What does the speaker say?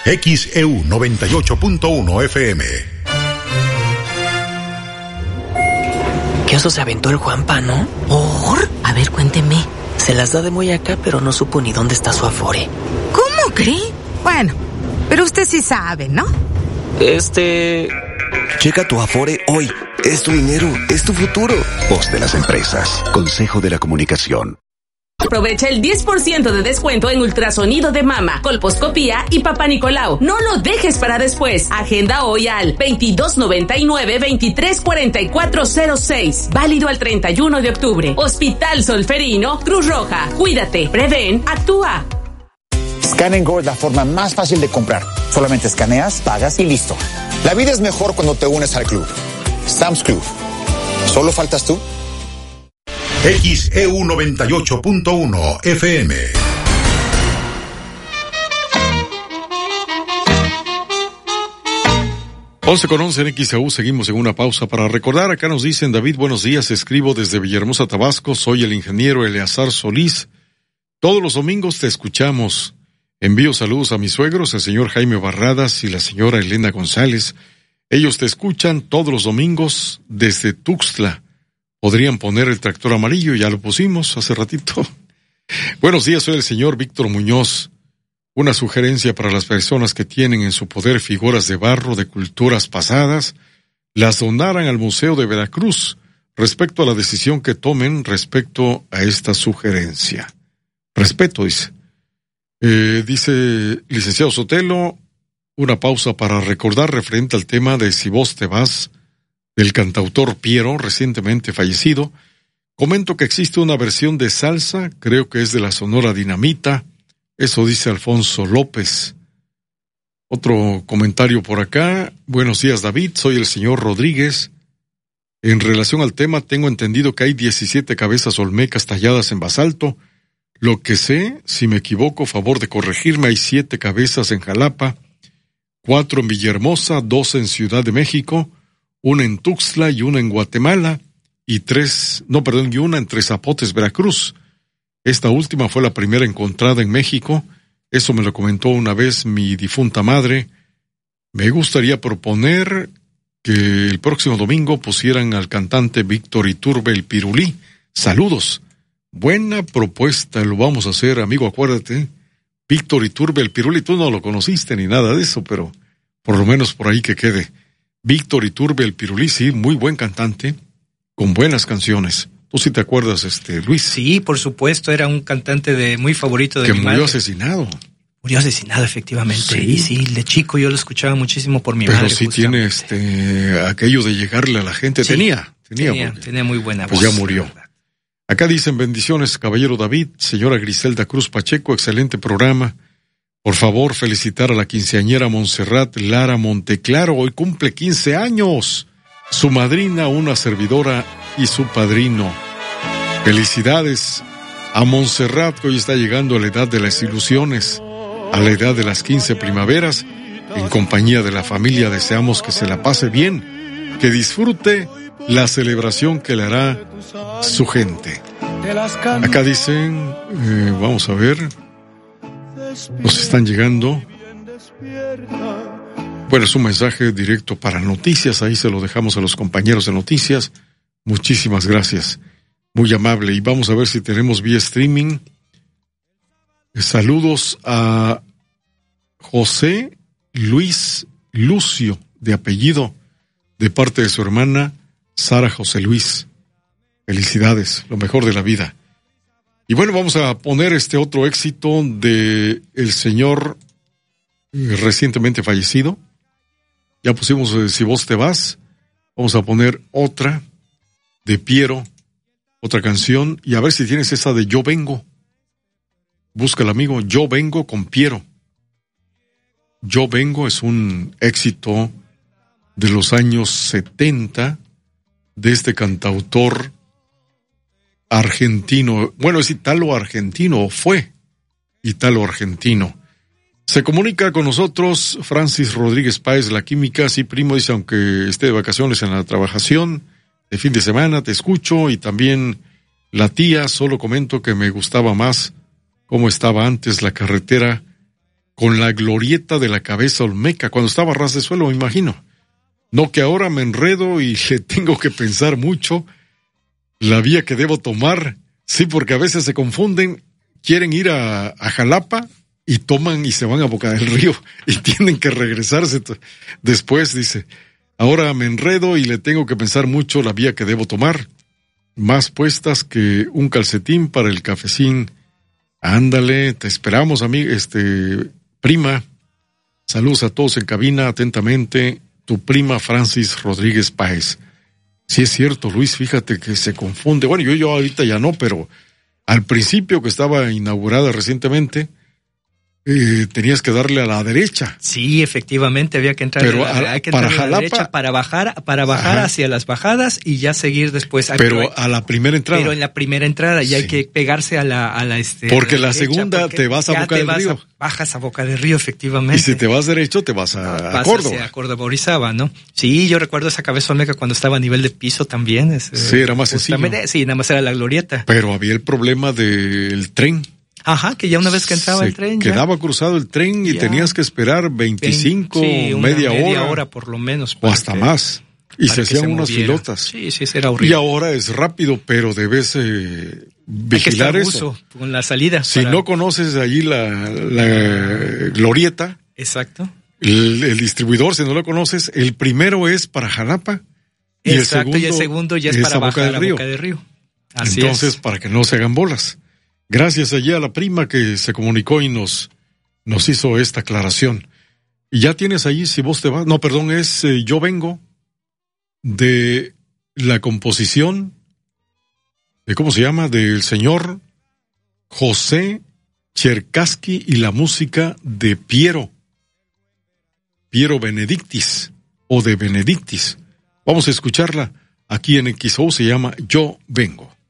XEU 98.1 FM. ¿Qué oso se aventó el Juanpa, no? ¿Por? A ver, cuénteme. Se las da de muy acá, pero no supo ni dónde está su Afore. ¿Cómo cree? Bueno, pero usted sí sabe, ¿no? Checa tu Afore hoy. Es tu dinero, es tu futuro. Voz de las empresas. Consejo de la Comunicación. Aprovecha el 10% de descuento en ultrasonido de mama, colposcopía y Papá Nicolau. No lo dejes para después. Agenda hoy al 2299-234406. Válido al 31 de octubre. Hospital Solferino, Cruz Roja. Cuídate, prevén, actúa. Scan & Go es la forma más fácil de comprar. Solamente escaneas, pagas y listo. La vida es mejor cuando te unes al club. Sam's Club. ¿Solo faltas tú? XEU 98.1 FM. Once con 11 en XEU, seguimos en una pausa para recordar. Acá nos dicen: David, buenos días, escribo desde Villahermosa, Tabasco, soy el ingeniero Eleazar Solís. Todos los domingos te escuchamos. Envío saludos a mis suegros, el señor Jaime Barradas y la señora Elena González. Ellos te escuchan todos los domingos desde Tuxtla. Podrían poner el tractor amarillo, ya lo pusimos hace ratito. Buenos días, soy el señor Víctor Muñoz. Una sugerencia para las personas que tienen en su poder figuras de barro de culturas pasadas, las donaran al Museo de Veracruz, respecto a la decisión que tomen respecto a esta sugerencia. Respeto, dice. Dice licenciado Sotelo, una pausa para recordar referente al tema de Si vos te vas, del cantautor Piero, recientemente fallecido. Comento que existe una versión de salsa, creo que es de la Sonora Dinamita, eso dice Alfonso López. Otro comentario por acá: buenos días David, soy el señor Rodríguez. En relación al tema, tengo entendido que hay 17 cabezas olmecas talladas en basalto. Lo que sé, si me equivoco, favor de corregirme, hay 7 cabezas en Jalapa, 4 en Villahermosa, 2 en Ciudad de México, 1 en Tuxtla y 1 en Guatemala, y una en Tres Zapotes, Veracruz. Esta última fue la primera encontrada en México. Eso me lo comentó una vez mi difunta madre. Me gustaría proponer que el próximo domingo pusieran al cantante Víctor Iturbe el Pirulí. Saludos. Buena propuesta, lo vamos a hacer, amigo, acuérdate. Víctor Iturbe el Pirulí, tú no lo conociste ni nada de eso, pero por lo menos por ahí que quede. Víctor Iturbe el Pirulí, sí, muy buen cantante, con buenas canciones. ¿Tú sí te acuerdas, Luis? Sí, por supuesto, era un cantante muy favorito de mi madre. Que murió asesinado. Murió asesinado, efectivamente. Sí. Y sí, de chico yo lo escuchaba muchísimo por mi madre. Pero sí tiene aquello de llegarle a la gente. Sí, tenía muy buena voz. Pues ya murió. Acá dicen: bendiciones, caballero David, señora Griselda Cruz Pacheco, excelente programa. Por favor, felicitar a la quinceañera Montserrat Lara Monteclaro, hoy cumple 15 años. Su madrina, una servidora, y su padrino. Felicidades a Montserrat, que hoy está llegando a la edad de las ilusiones, a la edad de las 15 primaveras. En compañía de la familia deseamos que se la pase bien, que disfrute la celebración que le hará su gente. Acá dicen, vamos a ver, nos están llegando. Bueno, es un mensaje directo para noticias, ahí se lo dejamos a los compañeros de noticias. Muchísimas gracias, muy amable. Y vamos a ver si tenemos vía streaming. Saludos a José Luis Lucio, de apellido, de parte de su hermana Sara José Luis. Felicidades, lo mejor de la vida. Y bueno, vamos a poner otro éxito de el señor recientemente fallecido. Ya pusimos Si vos te vas. Vamos a poner otra de Piero, otra canción, y a ver si tienes esa de Yo Vengo. Búscala, amigo, Yo Vengo con Piero. Yo Vengo es un éxito de los años 70 de este cantautor argentino. Bueno, es italo-argentino, o fue italo-argentino. Se comunica con nosotros Francis Rodríguez Páez, La Química. Sí, primo, dice, aunque esté de vacaciones en la trabajación de fin de semana, te escucho. Y también la tía, solo comento que me gustaba más cómo estaba antes la carretera con la glorieta de la cabeza olmeca, cuando estaba a ras de suelo, me imagino. No que ahora me enredo y le tengo que pensar mucho la vía que debo tomar. Sí, porque a veces se confunden, quieren ir a Jalapa y toman y se van a Boca del Río y tienen que regresarse después, dice. Ahora me enredo y le tengo que pensar mucho la vía que debo tomar. Más puestas que un calcetín para el cafecín. Ándale, te esperamos, prima. Saludos a todos en cabina, atentamente, tu prima Francis Rodríguez Páez. Sí es cierto, Luis, fíjate que se confunde. Bueno, yo ahorita ya no, pero al principio, que estaba inaugurada recientemente, tenías que darle a la derecha. Sí, efectivamente, había que entrar a la derecha para bajar hacia las bajadas y ya seguir después. Pero a la primera entrada. Pero en la primera entrada ya hay que pegarse a la porque a la la derecha, segunda te vas a Boca del Río. Bajas a Boca del Río, efectivamente. Y si te vas derecho, te vas a Córdoba. Hacia Córdoba, Orizaba, ¿no? Sí, yo recuerdo esa cabeza olmeca cuando estaba a nivel de piso también. Sí, era más sencillo. Sí, nada más era la glorieta. Pero había el problema del tren. Ajá, que ya una vez que entraba el tren. Quedaba cruzado el tren y tenías que esperar 25, media hora por lo menos. O hasta más. Y se hacían unas filotas. Sí, era horrible. Y ahora es rápido, pero debes vigilar eso. Con la salida. Si no conoces allí la glorieta. Exacto. El distribuidor, si no lo conoces, el primero es para Jalapa. Exacto, y el segundo ya es para bajar a Boca del Río. Así Entonces, para que no se hagan bolas. Gracias allí a la prima que se comunicó y nos hizo esta aclaración. Y ya tienes ahí, si vos te vas, no, perdón, es Yo Vengo, de la composición, ¿cómo se llama? Del señor José Cherkassky y la música de Piero Benedictis, o de Benedictis. Vamos a escucharla aquí en XO, se llama Yo Vengo.